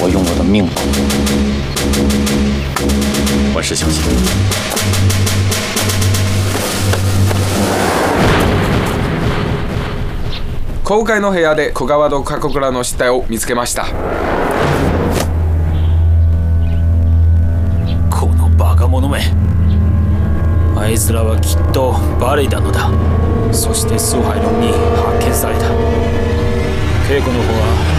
我用我的命保护你。万事小心。 公開の部屋で小川と過酷らの死体を見つけました。 このバカ者め、あいつらはきっとバレエだのだ。そして崇拝論に発見された。稽古の方は